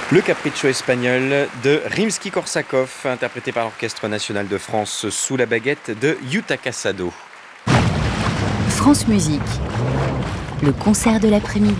Le Capriccio espagnol de Rimsky-Korsakov, interprété par l'Orchestre national de France sous la baguette de Yutaka Sado. France Musique, le concert de l'après-midi.